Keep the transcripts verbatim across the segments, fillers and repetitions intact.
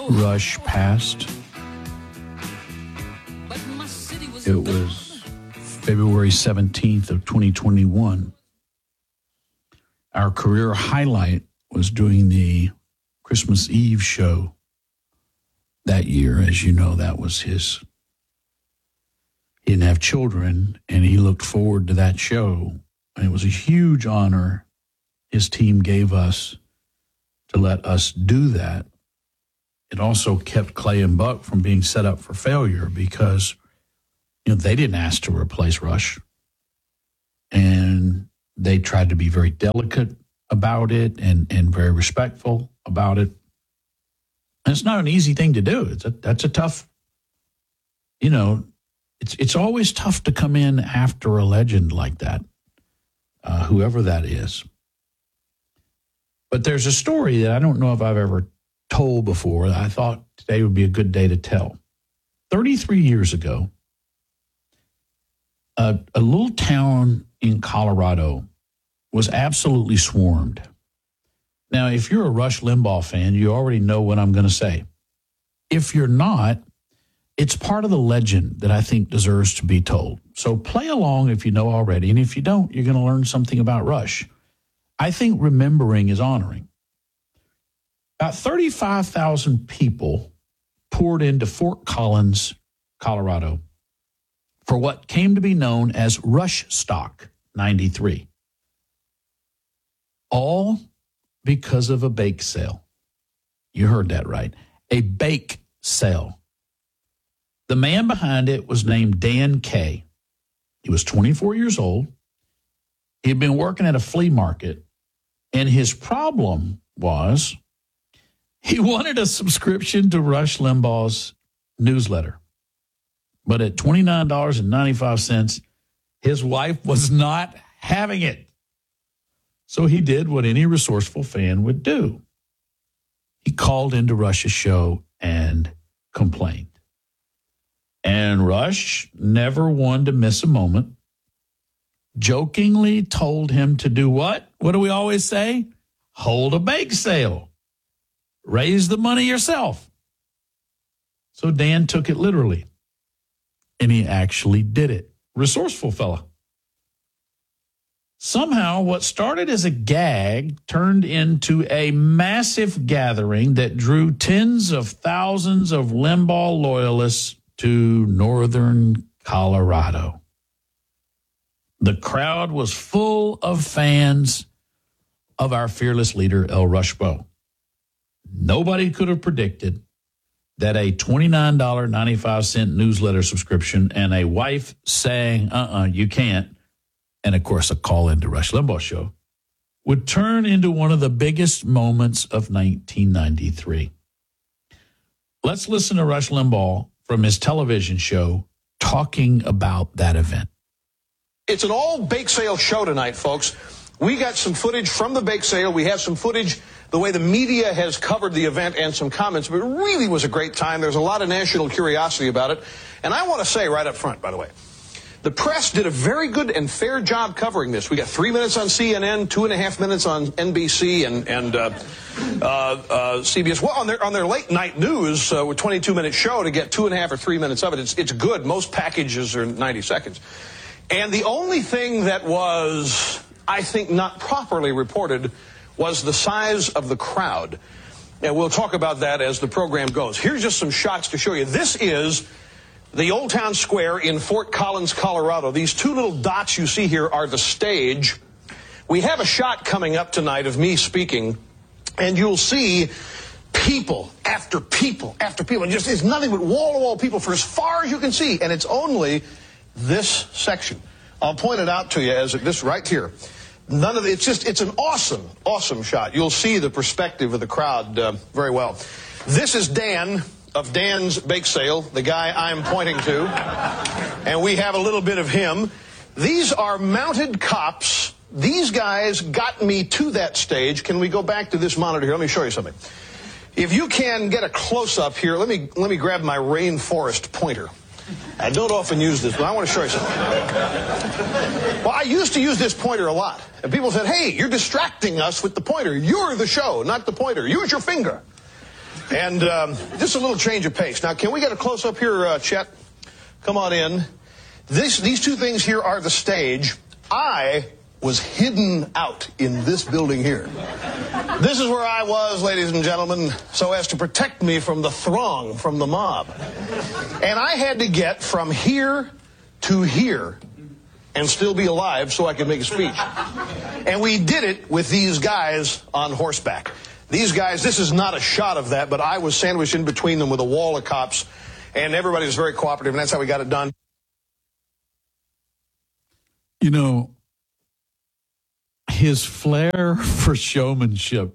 Rush passed. It was February seventeenth of twenty twenty-one. Our career highlight was doing the Christmas Eve show that year. As you know, that was his. He didn't have children, and he looked forward to that show. And it was a huge honor his team gave us to let us do that. It also kept Clay and Buck from being set up for failure because, you know, they didn't ask to replace Rush. And they tried to be very delicate about it and, and very respectful about it. And it's not an easy thing to do. It's a, that's a tough, you know, it's it's always tough to come in after a legend like that, uh, whoever that is. But there's a story that I don't know if I've ever told before that I thought today would be a good day to tell. thirty-three years ago, a, a little town in Colorado was absolutely swarmed. Now, if you're a Rush Limbaugh fan, you already know what I'm going to say. If you're not, it's part of the legend that I think deserves to be told. So play along if you know already, and if you don't, you're going to learn something about Rush. I think remembering is honoring. About thirty-five thousand people poured into Fort Collins, Colorado, for what came to be known as Rush Stock ninety-three. All because of a bake sale. You heard that right. A bake sale. The man behind it was named Dan Kay. He was twenty-four years old. He had been working at a flea market, and his problem was he wanted a subscription to Rush Limbaugh's newsletter. But at twenty-nine dollars and ninety-five cents, his wife was not having it. So he did what any resourceful fan would do. He called into Rush's show and complained. And Rush, never one to miss a moment, jokingly told him to do what? What do we always say? Hold a bake sale. Raise the money yourself. So Dan took it literally. And he actually did it. Resourceful fella. Somehow, what started as a gag turned into a massive gathering that drew tens of thousands of Limbaugh loyalists to northern Colorado. The crowd was full of fans of our fearless leader, El Rushbo. Nobody could have predicted that a twenty-nine dollars and ninety-five cents newsletter subscription and a wife saying, uh-uh, you can't, and, of course, a call into Rush Limbaugh show, would turn into one of the biggest moments of nineteen ninety-three. Let's listen to Rush Limbaugh from his television show talking about that event. It's an all bake sale show tonight, folks. We got some footage from the bake sale. We have some footage, the way the media has covered the event, and some comments. But it really was a great time. There's a lot of national curiosity about it. And I want to say right up front, by the way, the press did a very good and fair job covering this. We got three minutes on C N N, two and a half minutes on N B C and and uh, uh, uh, C B S. Well, on their on their late night news, uh, with twenty-two minute show, to get two and a half or three minutes of it, it's it's good. Most packages are ninety seconds. And the only thing that was, I think, not properly reported was the size of the crowd. And we'll talk about that as the program goes. Here's just some shots to show you. This is the Old Town Square in Fort Collins, Colorado. These two little dots you see here are the stage. We have a shot coming up tonight of me speaking, and you'll see people after people after people. Just it's nothing but wall-to-wall people for as far as you can see, and it's only this section. I'll point it out to you as this right here. None of the, it's just it's an awesome, awesome shot. You'll see the perspective of the crowd uh, very well. This is Dan of Dan's Bake Sale, the guy I'm pointing to, and we have a little bit of him. These are mounted cops. These guys got me to that stage. Can we go back to this monitor here? Let me show you something. If you can get a close-up here, let me let me grab my rainforest pointer. I don't often use this, but I want to show you something. Well, I used to use this pointer a lot, and people said, hey, you're distracting us with the pointer. You're the show, not the pointer. Use your finger. And um, just a little change of pace. Now, can we get a close-up here, uh, Chet? Come on in. This, these two things here are the stage. I was hidden out in this building here. This is where I was, ladies and gentlemen, so as to protect me from the throng, from the mob. And I had to get from here to here and still be alive so I could make a speech. And we did it with these guys on horseback. These guys, this is not a shot of that, but I was sandwiched in between them with a wall of cops, and everybody was very cooperative, and that's how we got it done. You know, his flair for showmanship,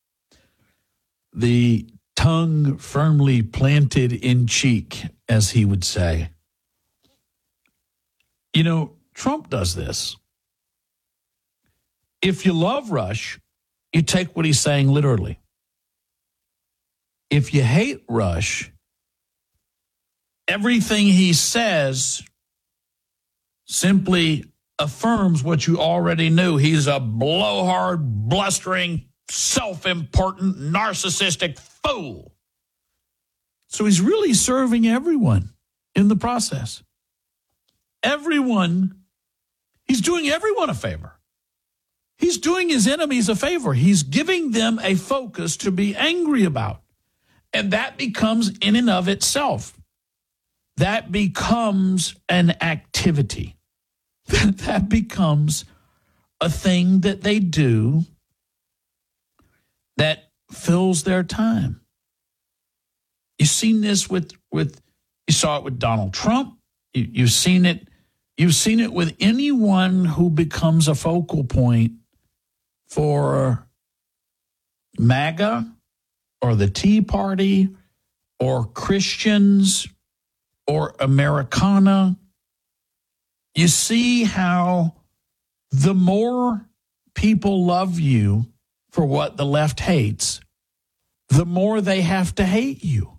the tongue firmly planted in cheek, as he would say. You know, Trump does this. If you love Rush, you take what he's saying literally. If you hate Rush, everything he says simply affirms what you already knew. He's a blowhard, blustering, self-important, narcissistic fool. So he's really serving everyone in the process. Everyone, he's doing everyone a favor. He's doing his enemies a favor. He's giving them a focus to be angry about. And that becomes in and of itself. That becomes an activity. That becomes a thing that they do that fills their time. You've seen this with, with you saw it with Donald Trump. You, you've seen it, you've seen it with anyone who becomes a focal point for MAGA or the Tea Party or Christians or Americana. You see how the more people love you for what the left hates, the more they have to hate you.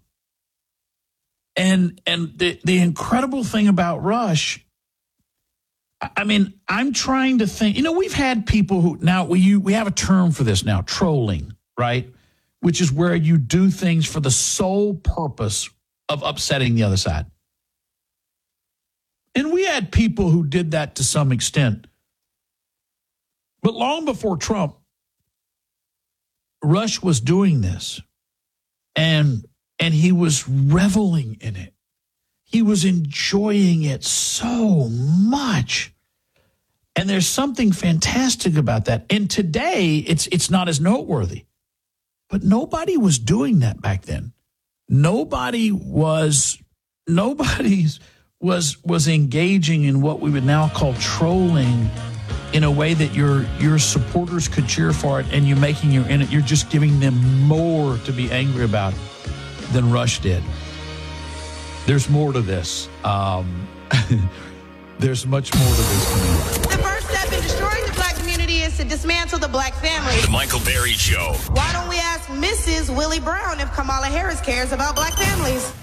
And and the, the incredible thing about Rush, I mean, I'm trying to think, you know, we've had people who, now we, we have a term for this now, trolling, right? Which is where you do things for the sole purpose of upsetting the other side. And we had people who did that to some extent. But long before Trump, Rush was doing this, and and he was reveling in it. He was enjoying it so much. And there's something fantastic about that. And today, it's it's not as noteworthy. But nobody was doing that back then. Nobody was, nobody's was was engaging in what we would now call trolling in a way that your your supporters could cheer for it, and you making your in it, you're just giving them more to be angry about than Rush did. There's more to this. Um, there's much more to this. The first step in destroying the black community is to dismantle the black family. The Michael Berry Show. Why don't we ask Missus Willie Brown if Kamala Harris cares about black families?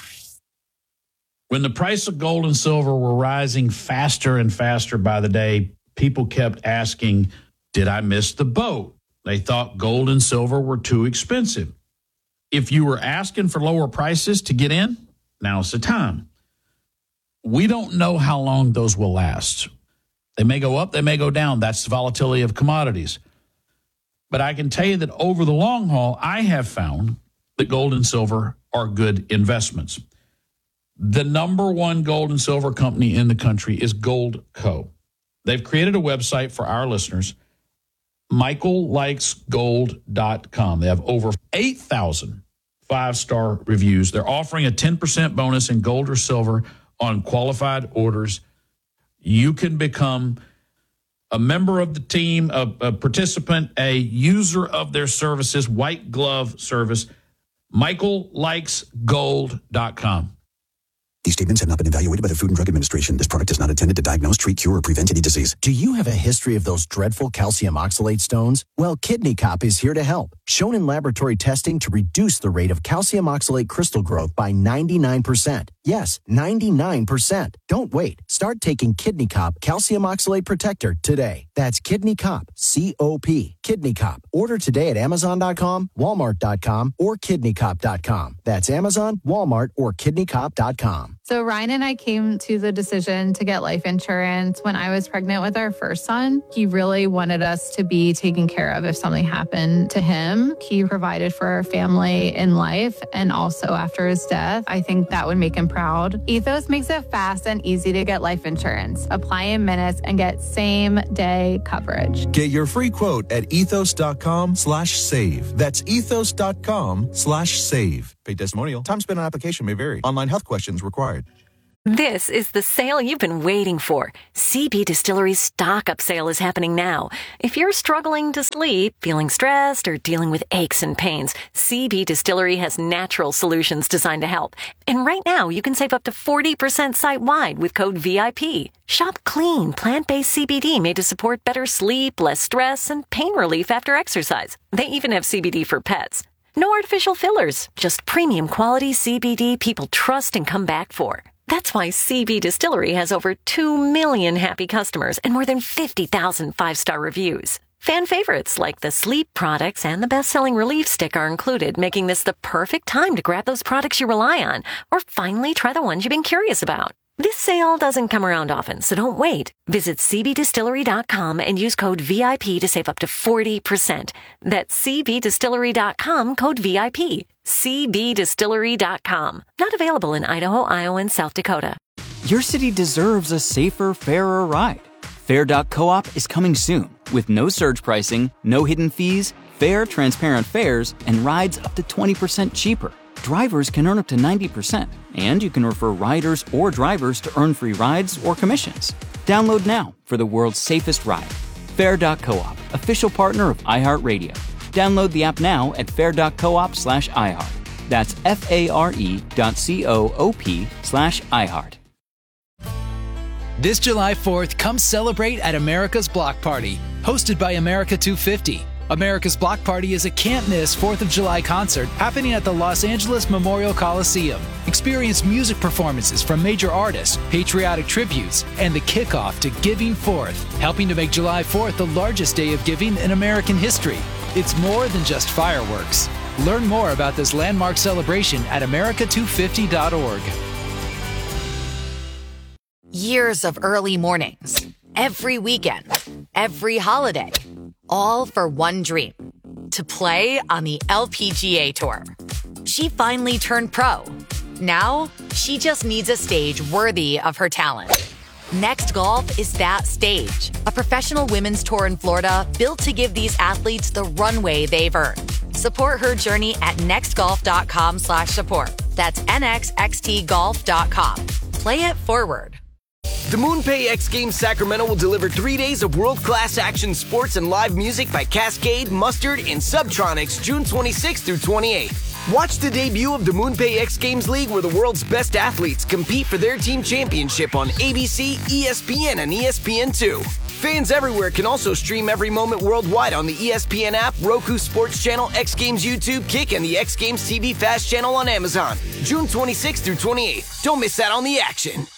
When the price of gold and silver were rising faster and faster by the day, people kept asking, did I miss the boat? They thought gold and silver were too expensive. If you were asking for lower prices to get in, now's the time. We don't know how long those will last. They may go up, they may go down. That's the volatility of commodities. But I can tell you that over the long haul, I have found that gold and silver are good investments. The number one gold and silver company in the country is Gold Co. They've created a website for our listeners, michael likes gold dot com. They have over eight thousand five-star reviews. They're offering a ten percent bonus in gold or silver on qualified orders. You can become a member of the team, a, a participant, a user of their services, white glove service, michael likes gold dot com. These statements have not been evaluated by the Food and Drug Administration. This product is not intended to diagnose, treat, cure, or prevent any disease. Do you have a history of those dreadful calcium oxalate stones? Well, Kidney Cop is here to help. shown in laboratory testing to reduce the rate of calcium oxalate crystal growth by ninety-nine percent. Yes, ninety-nine percent. Don't wait. Start taking Kidney Cop Calcium Oxalate Protector today. That's Kidney Cop, C O P, Kidney Cop. Order today at amazon dot com, walmart dot com, or kidney cop dot com. That's Amazon, Walmart, or kidney cop dot com. So Ryan and I came to the decision to get life insurance when I was pregnant with our first son. He really wanted us to be taken care of if something happened to him. He provided for our family in life and also after his death. I think that would make him proud. Ethos makes it fast and easy to get life insurance. Apply in minutes and get same day coverage. Get your free quote at ethos dot com slash save. That's ethos dot com slash save. Paid testimonial. Time spent on application may vary. Online health questions required. This is the sale you've been waiting for. C B Distillery's stock up sale is happening now. If you're struggling to sleep, feeling stressed, or dealing with aches and pains, C B Distillery has natural solutions designed to help. And right now, you can save up to forty percent site-wide with code V I P. Shop clean, plant-based C B D made to support better sleep, less stress, and pain relief after exercise. They even have C B D for pets. No artificial fillers, just premium quality C B D people trust and come back for. That's why C B Distillery has over two million happy customers and more than fifty thousand five-star reviews. Fan favorites like the sleep products and the best-selling relief stick are included, making this the perfect time to grab those products you rely on or finally try the ones you've been curious about. This sale doesn't come around often, so don't wait. Visit c b distillery dot com and use code V I P to save up to forty percent. That's c b distillery dot com, code V I P. c b distillery dot com. Not available in Idaho, Iowa, and South Dakota. Your city deserves a safer, fairer ride. Fair dot coop is coming soon with no surge pricing, no hidden fees, fair, transparent fares, and rides up to twenty percent cheaper. Drivers can earn up to ninety percent, and you can refer riders or drivers to earn free rides or commissions. Download now for the world's safest ride. Fair dot coop, official partner of iHeartRadio. Download the app now at fair dot coop slash iHeart. That's F-A-R-E dot C-O-O-P slash iHeart. This July fourth, come celebrate at America's Block Party, hosted by America two fifty. America's Block Party is a can't-miss fourth of July concert happening at the Los Angeles Memorial Coliseum. Experience music performances from major artists, patriotic tributes, and the kickoff to Giving Fourth, helping to make July fourth the largest day of giving in American history. It's more than just fireworks. Learn more about this landmark celebration at america two fifty dot org. Years of early mornings, every weekend, every holiday, all for one dream, to play on the L P G A Tour. She finally turned pro. Now, she just needs a stage worthy of her talent. Next Golf is that stage, a professional women's tour in Florida built to give these athletes the runway they've earned. Support her journey at next golf dot com slash support. That's N X X T golf dot com. Play it forward. The MoonPay X Games Sacramento will deliver three days of world-class action sports and live music by Cascade, Mustard, and Subtronics June twenty-sixth through twenty-eighth. Watch the debut of the MoonPay X Games League where the world's best athletes compete for their team championship on A B C, E S P N, and E S P N two. Fans everywhere can also stream every moment worldwide on the E S P N app, Roku Sports Channel, X Games YouTube, Kick, and the X Games T V Fast channel on Amazon. June twenty-sixth through twenty-eighth. Don't miss out on the action.